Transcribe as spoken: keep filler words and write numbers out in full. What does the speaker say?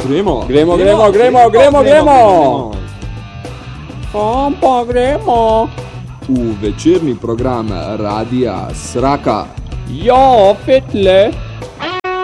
Gremo, Gremo, gremo, gremo, gremo, gremo. Kam pa gremo? V večerni program Radia Sraka. Ja, Fetle.